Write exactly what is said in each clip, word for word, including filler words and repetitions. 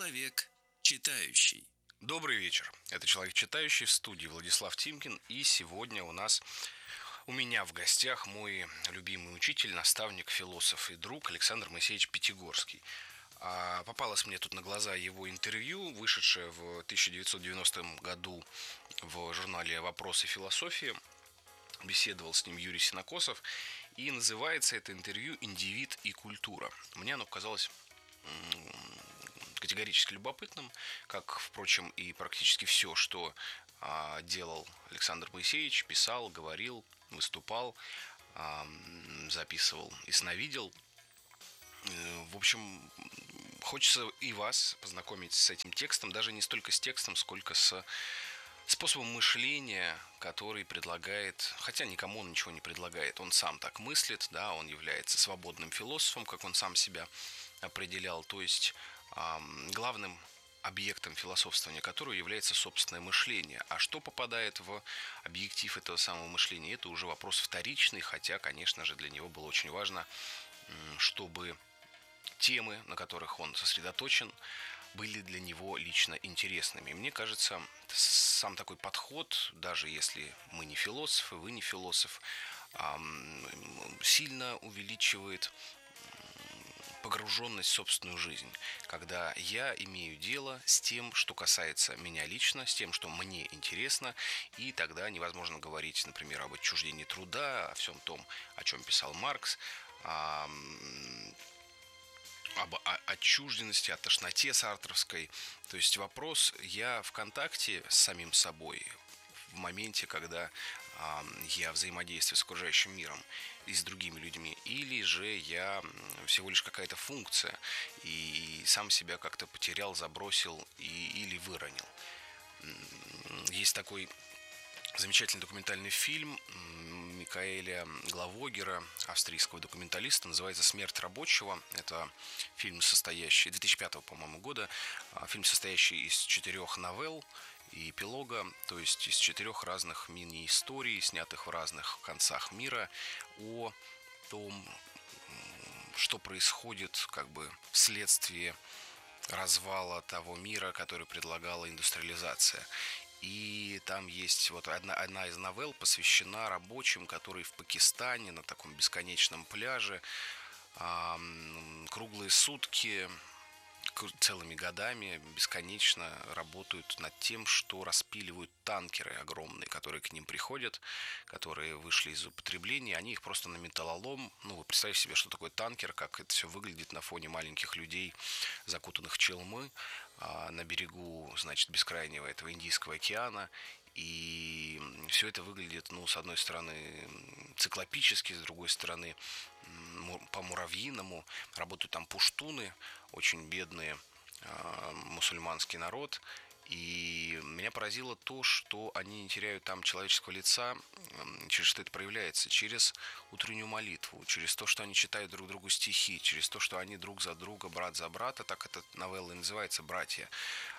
Человек читающий. Добрый вечер. Это «Человек читающий», в студии Владислав Тимкин. И сегодня у нас, у меня в гостях мой любимый учитель, наставник, философ и друг Александр Моисеевич Пятигорский. А попалось мне тут на глаза его интервью, вышедшее в тысяча девятьсот девяностом году в журнале «Вопросы философии». Беседовал с ним Юрий Сенокосов. И называется это интервью «Индивид и культура». Мне оно показалось категорически любопытным, как, впрочем, и практически все, что а, делал Александр Моисеевич, писал, говорил, выступал, а, записывал и сновидел. В общем, хочется и вас познакомить с этим текстом, даже не столько с текстом, сколько с способом мышления, который предлагает, хотя никому он ничего не предлагает, он сам так мыслит, да, он является свободным философом, как он сам себя определял, то есть э, главным объектом философствования которого является собственное мышление. А что попадает в объектив этого самого мышления, это уже вопрос вторичный, хотя, конечно же, для него было очень важно, чтобы темы, на которых он сосредоточен, были для него лично интересными. И мне кажется, сам такой подход, даже если мы не философы, вы не философ, сильно увеличивает погруженность в собственную жизнь, когда я имею дело с тем, что касается меня лично, с тем, что мне интересно, и тогда невозможно говорить, например, об отчуждении труда, о всем том, о чем писал Маркс, об отчужденности, о тошноте сартровской. То есть вопрос, я в контакте с самим собой в моменте, когда э, я взаимодействую с окружающим миром и с другими людьми, или же я всего лишь какая-то функция и сам себя как-то потерял, забросил и, или выронил. Есть такой замечательный документальный фильм Микаэля Главогера, австрийского документалиста, называется «Смерть рабочего». Это фильм, состоящий, две тысячи пятого, по-моему, года, фильм, состоящий из четырех новелл и эпилога, то есть из четырех разных мини-историй, снятых в разных концах мира, о том, что происходит как бы вследствие развала того мира, который предлагала индустриализация. И там есть вот одна, одна из новелл посвящена рабочим, которые в Пакистане на таком бесконечном пляже э, круглые сутки, целыми годами бесконечно работают над тем, что распиливают танкеры огромные, которые к ним приходят, которые вышли из употребления, они их просто на металлолом, ну, вы представьте себе, что такое танкер, как это все выглядит на фоне маленьких людей, закутанных в челмы, на берегу, значит, бескрайнего этого Индийского океана. И все это выглядит, ну, с одной стороны, циклопически, с другой стороны, по-муравьиному. Работают там пуштуны, очень бедные, э, мусульманский народ. И меня поразило то, что они не теряют там человеческого лица, через что это проявляется, через утреннюю молитву, через то, что они читают друг другу стихи, через то, что они друг за друга, брат за брата, так эта новелла и называется «Братья».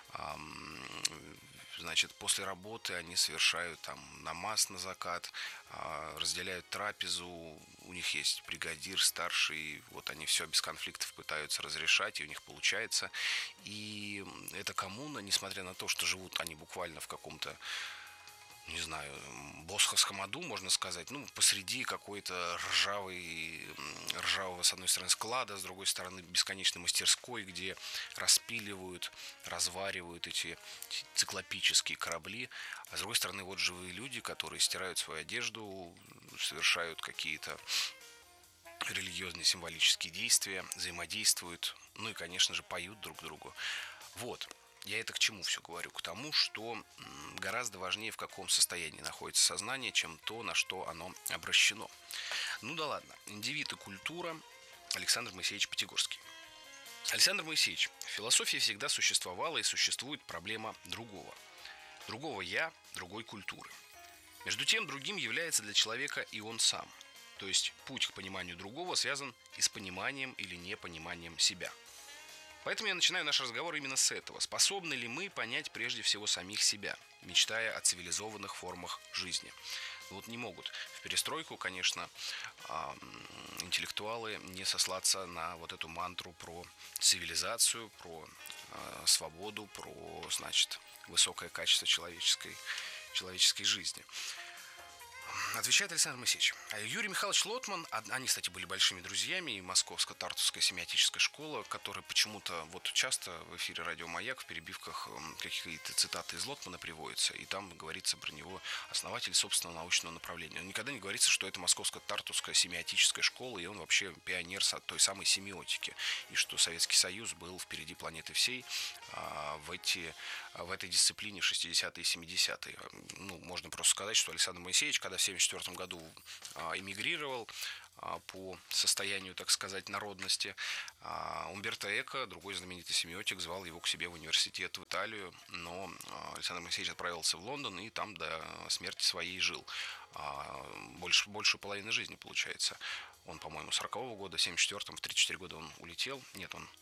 Значит, после работы они совершают там намаз на закат, разделяют трапезу, у них есть бригадир старший, вот они все без конфликтов пытаются разрешать, и у них получается. И эта коммуна, несмотря на то, что живут они буквально в каком-то, не знаю, босховском аду, можно сказать, ну, посреди какой-то ржавой, ржавого, с одной стороны, склада, с другой стороны, бесконечной мастерской, где распиливают, разваривают эти циклопические корабли, а с другой стороны, вот живые люди, которые стирают свою одежду, совершают какие-то религиозные символические действия, взаимодействуют, ну и, конечно же, поют друг другу. Вот. Я это к чему все говорю? К тому, что гораздо важнее, в каком состоянии находится сознание, чем то, на что оно обращено. Ну да ладно. Индивид и культура. Александр Моисеевич Пятигорский. Александр Моисеевич, в философии всегда существовала и существует проблема другого. Другого «я», другой культуры. Между тем, другим является для человека и он сам. То есть путь к пониманию другого связан и с пониманием или непониманием себя. Поэтому я начинаю наш разговор именно с этого. Способны ли мы понять прежде всего самих себя, мечтая о цивилизованных формах жизни? Вот не могут в перестройку, конечно, интеллектуалы не сослаться на вот эту мантру про цивилизацию, про свободу, про, значит, высокое качество человеческой, человеческой жизни. Отвечает Александр Моисеевич. Юрий Михайлович Лотман, они, кстати, были большими друзьями, и Московско-Тартусская семиотическая школа, которая почему-то вот часто в эфире «Радио Маяк» в перебивках какие-то цитаты из Лотмана приводятся, и там говорится про него основатель собственного научного направления. Никогда не говорится, что это Московско-Тартусская семиотическая школа, и он вообще пионер той самой семиотики, и что Советский Союз был впереди планеты всей а, в, эти, в этой дисциплине в шестидесятые и семидесятые. Ну, можно просто сказать, что Александр Моисеевич, когда в семьдесят четвёртом году а, эмигрировал а, по состоянию, так сказать, народности, а, Умберто Эко, другой знаменитый семиотик, звал его к себе в университет в Италию, но а, Александр Моисеевич отправился в Лондон и там до смерти своей жил. А, больше, большую половину жизни, получается. Он, по-моему, сорокового года, в семьдесят четвёртом, в тридцать четыре года он улетел. Нет, он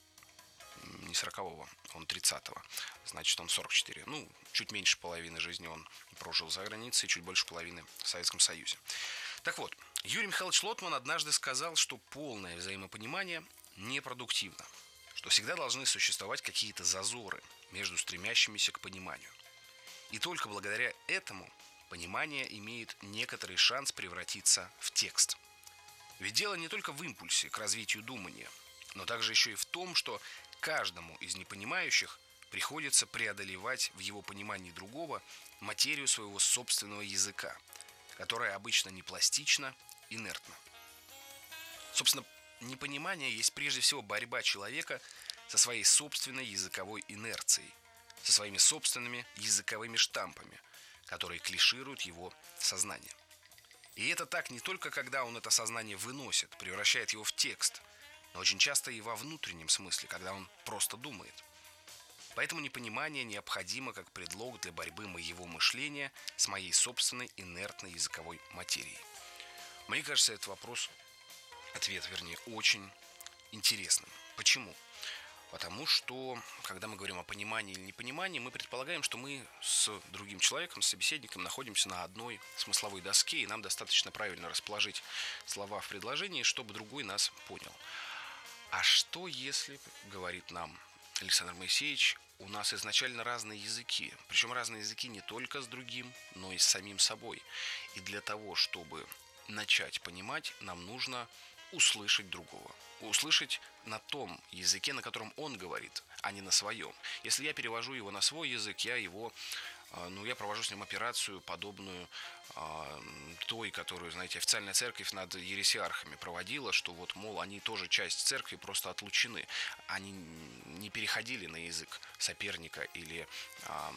не сорокового, он тридцатого. Значит, он сорок четыре. Ну, чуть меньше половины жизни он прожил за границей, чуть больше половины в Советском Союзе. Так вот, Юрий Михайлович Лотман однажды сказал, что полное взаимопонимание непродуктивно, что всегда должны существовать какие-то зазоры между стремящимися к пониманию. И только благодаря этому понимание имеет некоторый шанс превратиться в текст. Ведь дело не только в импульсе к развитию думания, но также еще и в том, что каждому из непонимающих приходится преодолевать в его понимании другого материю своего собственного языка, которая обычно не пластична, инертна. Собственно, непонимание есть прежде всего борьба человека со своей собственной языковой инерцией, со своими собственными языковыми штампами, которые клишируют его сознание. И это так не только когда он это сознание выносит, превращает его в текст, но очень часто и во внутреннем смысле, когда он просто думает. Поэтому непонимание необходимо как предлог для борьбы моего мышления с моей собственной инертной языковой материей. Мне кажется, этот вопрос, ответ, вернее, очень интересным. Почему? Потому что, когда мы говорим о понимании или непонимании, мы предполагаем, что мы с другим человеком, с собеседником находимся на одной смысловой доске, и нам достаточно правильно расположить слова в предложении, чтобы другой нас понял. А что если, говорит нам Александр Моисеевич, у нас изначально разные языки, причем разные языки не только с другим, но и с самим собой. И для того, чтобы начать понимать, нам нужно услышать другого. Услышать на том языке, на котором он говорит, а не на своем. Если я перевожу его на свой язык, я его, ну, я провожу с ним операцию, подобную э, той, которую, знаете, официальная церковь над ересиархами проводила, что вот, мол, они тоже часть церкви, просто отлучены. Они не переходили на язык соперника или э,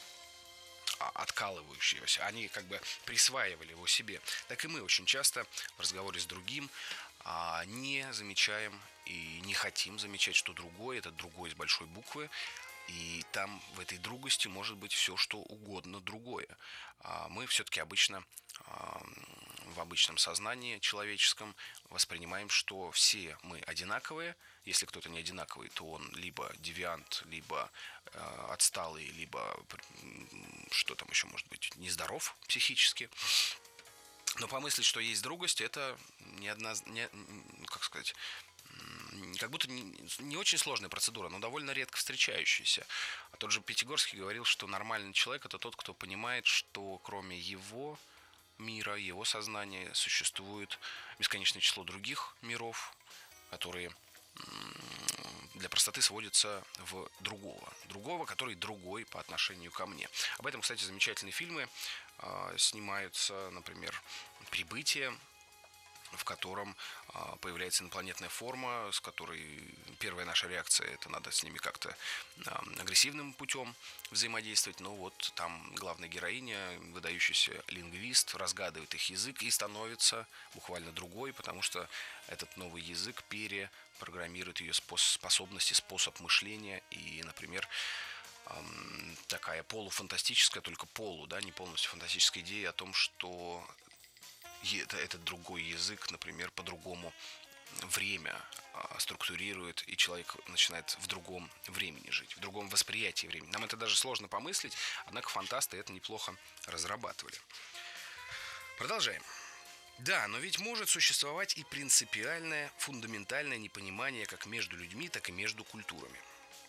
откалывающегося. Они как бы присваивали его себе. Так и мы очень часто в разговоре с другим а, не замечаем и не хотим замечать, что другой, это другой с большой буквы, и там в этой другости может быть все, что угодно другое. А мы все-таки обычно а, в обычном сознании человеческом воспринимаем, что все мы одинаковые. Если кто-то не одинаковый, то он либо девиант, либо э, отсталый, либо, что там еще может быть, нездоров психически. Но помыслить, что есть другость, это не одна, не, как сказать, как будто не, не очень сложная процедура, но довольно редко встречающаяся. А тот же Пятигорский говорил, что нормальный человек – это тот, кто понимает, что кроме его мира, его сознания существует бесконечное число других миров, которые для простоты сводится в другого. Другого, который другой по отношению ко мне. Об этом, кстати, замечательные фильмы э, снимаются, например, «Прибытие», в котором э, появляется инопланетная форма, с которой первая наша реакция – это надо с ними как-то э, агрессивным путем взаимодействовать. Но вот там главная героиня, выдающийся лингвист, разгадывает их язык и становится буквально другой, потому что этот новый язык перепрограммирует ее способности, способ мышления. И, например, э, такая полуфантастическая, только полу, да, не полностью фантастическая идея о том, что этот другой язык, например, по-другому время структурирует, и человек начинает в другом времени жить, в другом восприятии времени. Нам это даже сложно помыслить, однако фантасты это неплохо разрабатывали. Продолжаем. Да, но ведь может существовать и принципиальное, фундаментальное непонимание как между людьми, так и между культурами.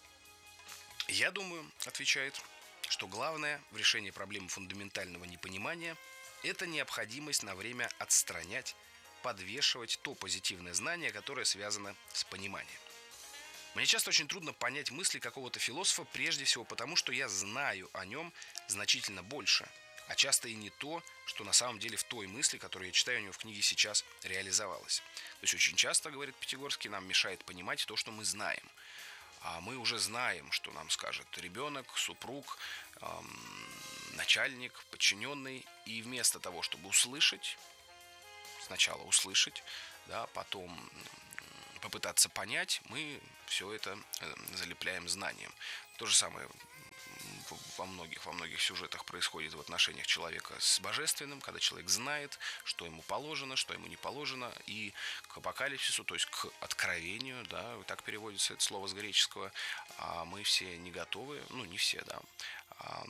Я думаю, отвечает, что главное в решении проблемы фундаментального непонимания – это необходимость на время отстранять, подвешивать то позитивное знание, которое связано с пониманием. Мне часто очень трудно понять мысли какого-то философа, прежде всего потому, что я знаю о нем значительно больше, а часто и не то, что на самом деле в той мысли, которую я читаю у него в книге сейчас, реализовалось. То есть очень часто, говорит Пятигорский, нам мешает понимать то, что мы знаем. А мы уже знаем, что нам скажет ребенок, супруг, эм, начальник, подчиненный. И вместо того, чтобы услышать, сначала услышать, да, потом попытаться понять, мы все это залепляем знанием. То же самое во многих, во многих сюжетах происходит в отношениях человека с божественным, когда человек знает, что ему положено, что ему не положено, и к апокалипсису, то есть к откровению, да, так переводится это слово с греческого, а мы все не готовы, ну не все, да, а,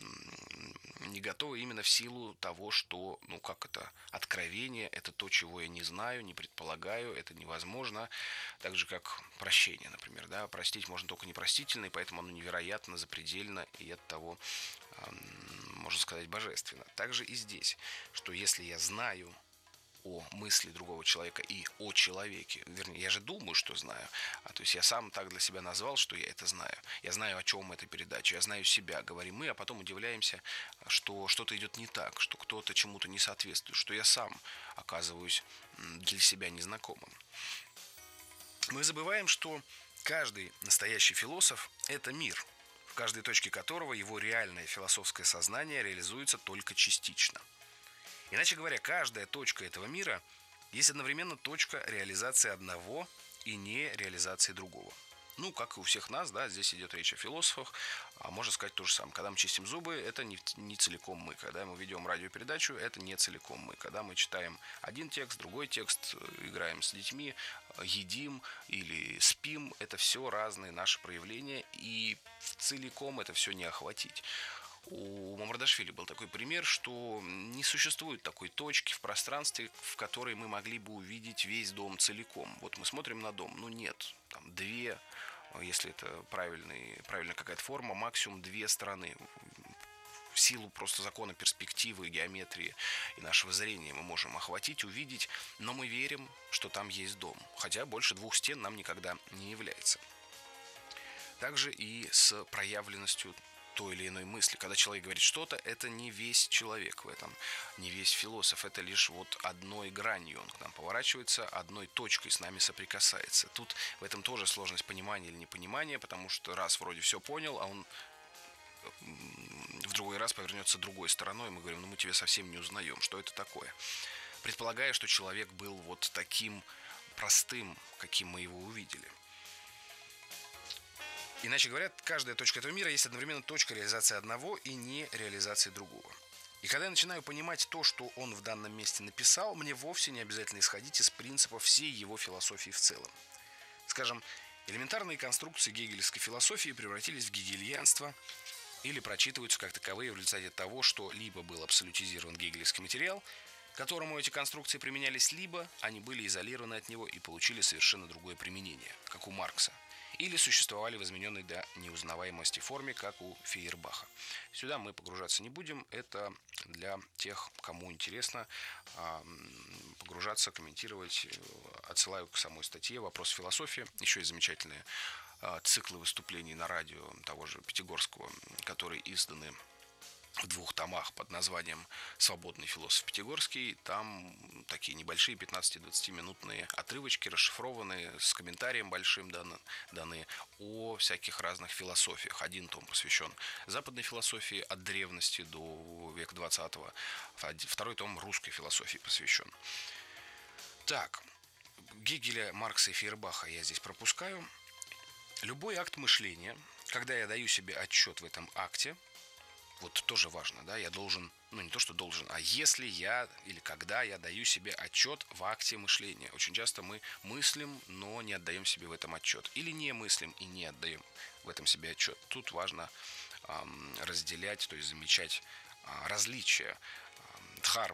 не готовы именно в силу того, что, ну как это, откровение, это то, чего я не знаю, не предполагаю, это невозможно, так же как прощение, например, да, простить можно только непростительно, и поэтому оно невероятно, запредельно, и от того, можно сказать, божественно. Также и здесь, что если я знаю о мысли другого человека и о человеке, вернее, я же думаю, что знаю, а то есть я сам так для себя назвал, что я это знаю. Я знаю, о чем эта передача, я знаю себя, говорим мы, а потом удивляемся, что что-то идет не так, что кто-то чему-то не соответствует, что я сам оказываюсь для себя незнакомым. Мы забываем, что каждый настоящий философ – это мир, в каждой точке которого его реальное философское сознание реализуется только частично. Иначе говоря, каждая точка этого мира есть одновременно точка реализации одного и не реализации другого. Ну, как и у всех нас, да, здесь идет речь о философах, а можно сказать то же самое. Когда мы чистим зубы, это не, не целиком мы. Когда мы ведем радиопередачу, это не целиком мы. Когда мы читаем один текст, другой текст, играем с детьми, едим или спим, это все разные наши проявления, и целиком это все не охватить. У Мамардашвили был такой пример, что не существует такой точки в пространстве, в которой мы могли бы увидеть весь дом целиком. Вот мы смотрим на дом, ну нет, там две, если это правильный, правильная какая-то форма, максимум две стороны. В силу просто закона перспективы, геометрии и нашего зрения мы можем охватить, увидеть, но мы верим, что там есть дом, хотя больше двух стен нам никогда не является. Также и с проявленностью той или иной мысли. Когда человек говорит что-то, это не весь человек в этом, не весь философ, это лишь вот одной гранью он к нам поворачивается, одной точкой с нами соприкасается. Тут в этом тоже сложность понимания или непонимания, потому что раз вроде все понял, а он в другой раз повернется другой стороной, и мы говорим, ну мы тебя совсем не узнаем, что это такое? Предполагая, что человек был вот таким простым, каким мы его увидели. Иначе говоря, каждая точка этого мира есть одновременно точка реализации одного и не реализации другого. И когда я начинаю понимать то, что он в данном месте написал, мне вовсе не обязательно исходить из принципов всей его философии в целом. Скажем, элементарные конструкции гегелевской философии превратились в гегельянство или прочитываются как таковые в результате того, что либо был абсолютизирован гегелевский материал, к которому эти конструкции применялись, либо они были изолированы от него и получили совершенно другое применение, как у Маркса. Или существовали в измененной до неузнаваемости форме, как у Фейербаха. Сюда мы погружаться не будем. Это для тех, кому интересно погружаться, комментировать. Отсылаю к самой статье «Вопрос философии». Еще есть замечательные циклы выступлений на радио того же Пятигорского, которые изданы в двух томах под названием «Свободный философ Пятигорский». Там такие небольшие пятнадцати-двадцатиминутные отрывочки, расшифрованные, с комментарием большим даны, даны о всяких разных философиях. Один том посвящен западной философии от древности до века двадцатого, второй том русской философии посвящен. Так, Гегеля, Маркса и Фейербаха я здесь пропускаю. Любой акт мышления, когда я даю себе отчет в этом акте, вот тоже важно, да, я должен, ну не то, что должен, а если я или когда я даю себе отчет в акте мышления. Очень часто мы мыслим, но не отдаем себе в этом отчет. Или не мыслим и не отдаем в этом себе отчет. Тут важно эм, разделять, то есть замечать э, различия, э, дхармы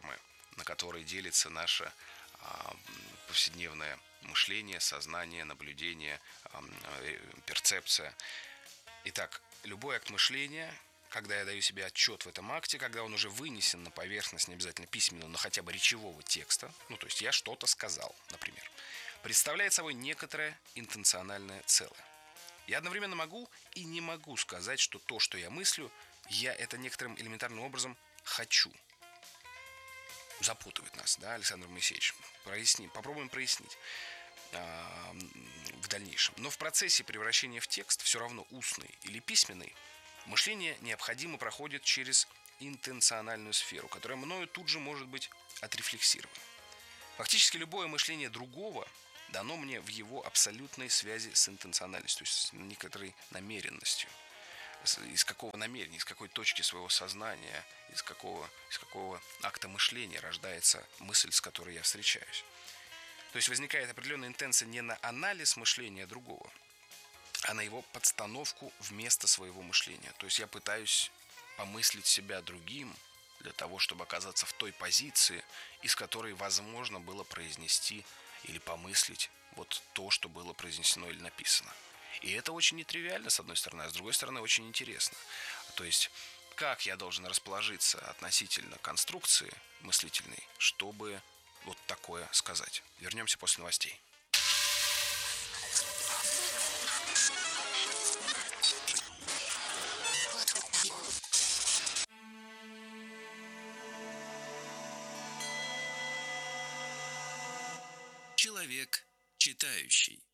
на которые делится наше а, повседневное мышление, сознание, наблюдение, а, перцепция. Итак, любой акт мышления, когда я даю себе отчет в этом акте, когда он уже вынесен на поверхность, не обязательно письменного, но хотя бы речевого текста, ну, то есть я что-то сказал, например, представляет собой некоторое интенциональное целое. Я одновременно могу и не могу сказать, что то, что я мыслю, я это некоторым элементарным образом хочу. Запутывает нас, да, Александр Моисеевич? Проясни, попробуем прояснить э, в дальнейшем. Но в процессе превращения в текст, все равно устный или письменный, мышление необходимо проходит через интенциональную сферу, которая мною тут же может быть отрефлексирована. Фактически любое мышление другого дано мне в его абсолютной связи с интенциональностью, то есть с некоторой намеренностью. Из какого намерения, из какой точки своего сознания, из какого, из какого акта мышления рождается мысль, с которой я встречаюсь. То есть возникает определенная интенция не на анализ мышления другого, а на его подстановку вместо своего мышления. То есть я пытаюсь помыслить себя другим для того, чтобы оказаться в той позиции, из которой возможно было произнести или помыслить вот то, что было произнесено или написано. И это очень нетривиально, с одной стороны, а с другой стороны, очень интересно. То есть, как я должен расположиться относительно конструкции мыслительной, чтобы вот такое сказать. Вернемся после новостей. Человек читающий.